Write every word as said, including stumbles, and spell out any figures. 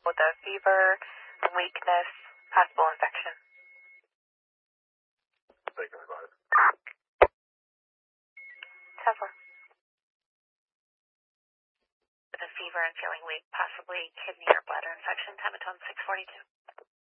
with a fever, weakness, possible infection. ten four. With a fever and feeling weak, possibly kidney or bladder infection, time of tone six forty-two.